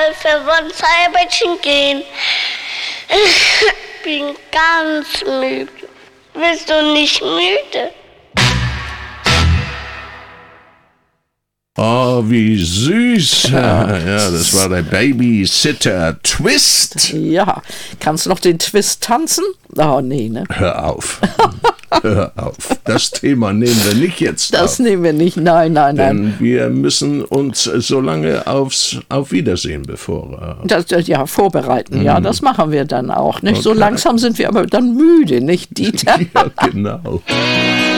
mal Verwandtsheimchen gehen. Ich bin ganz müde. Bist du nicht müde? Oh, wie süß. Ja, das war der Babysitter-Twist. Ja, kannst du noch den Twist tanzen? Oh, nee, ne? Hör auf. Hör auf. Das Thema nehmen wir nicht jetzt auf. Das nehmen wir nicht, nein. Denn wir müssen uns so lange auf Wiedersehen vorbereiten. Ja, das machen wir dann auch. Nicht? Okay. So langsam sind wir aber dann müde, nicht, Dieter? Ja, genau.